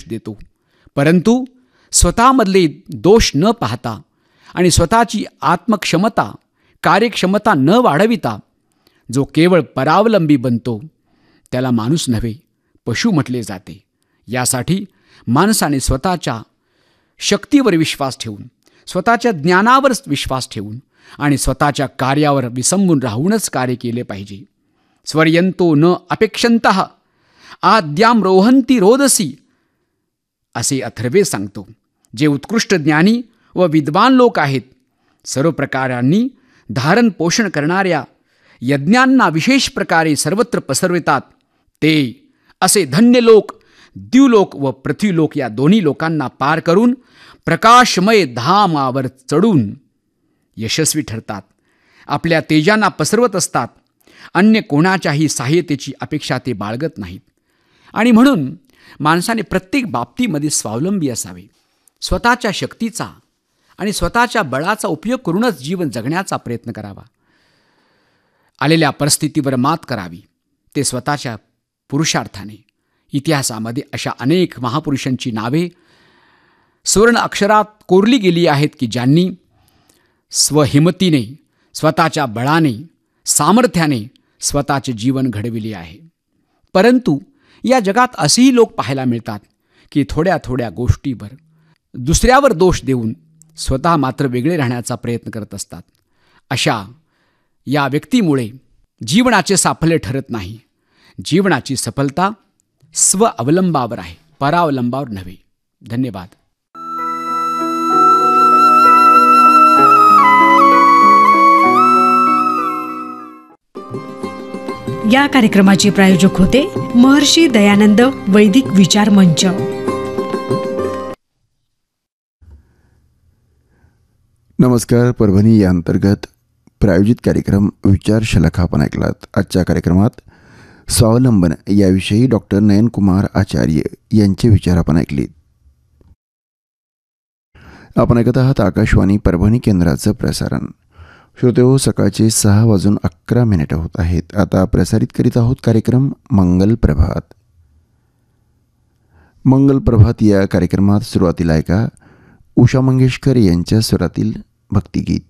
देतो, परंतु स्वतःमधले दोष न पाहता आणि स्वतःची आत्मक्षमता, कार्यक्षमता न वाढविता जो केवळ परावलंबी बनतो त्याला माणूस नव्हे, पशु म्हटले जाते. यासाठी माणसाने स्वतःच्या शक्तीवर विश्वास ठेवून, स्वतःच्या ज्ञानावर विश्वास ठेवून आणि स्वतःच्या कार्यावर विसंबून राहूनच कार्य केले पाहिजे. स्वर्यंतो न अपेक्षन्तः आद्याम रोहंती रोदसी असे अथर्वे सांगतो. जे उत्कृष्ट ज्ञानी व विद्वान लोक आहेत, सर्व प्रकारांनी धारण पोषण करणाऱ्या यज्ञांना विशेष प्रकारे सर्वत्र पसरवितात, ते असे धन्य लोक द्युलोक व पृथ्वीलोक या दोन्ही लोकांना पार करून प्रकाशमय धामावर चढून यशस्वी ठरतात. आपल्या तेजांना पसरवत असतात. अन्य कोणाच्याही सहाय्यतेची अपेक्षा ते बाळगत नाहीत. आणि म्हणून माणसाने प्रत्येक बाबतीमध्ये स्वावलंबी असावे. स्वतःच्या शक्तीचा आणि स्वतःच्या बळाचा उपयोग करूनच जीवन जगण्याचा प्रयत्न करावा. आलेल्या परिस्थितीवर मात करावी, ते स्वतःच्या पुरुषार्थाने. इतिहासामध्ये अशा अनेक महापुरुषांची नावे सुवर्ण अक्षरात कोरली गेली आहेत की ज्यांनी स्वहिमतीने, स्वतःच्या बळाने, सामर्थ्याने स्वतःचे जीवन घडविले आहे. परंतु या जगात असेही लोक पाहायला मिळतात की थोड्या थोड्या गोष्टीवर दुसऱ्यावर दोष देऊन स्वतः मात्र वेगळे राहण्याचा प्रयत्न करत असतात. अशा या व्यक्तीमुळे जीवनाचे साफल्य ठरत नाही. जीवनाची सफलता स्वअवलंबावर आहे, परावलंबावर नव्हे. धन्यवाद. या कार्यक्रमाचे प्रायोजक होते महर्षी दयानंद वैदिक विचार मंच. नमस्कार. परभणी या अंतर्गत प्रायोजित कार्यक्रम विचार शलका आपण ऐकलात. आजच्या कार्यक्रमात स्वावलंबन याविषयी डॉक्टर नयनकुमार आचार्य यांचे विचार आपण ऐकले. आपण ऐकत आहात आकाशवाणी परभणी केंद्राचं प्रसारण. श्रोतेहो, सकाळचे 6:11 होत आहेत. आता प्रसारित करीत आहोत कार्यक्रम मंगल प्रभात. मंगल प्रभात या कार्यक्रमात सुरुवातीला ऐका उषा मंगेशकर यांच्या स्वरातील भक्तिगीत.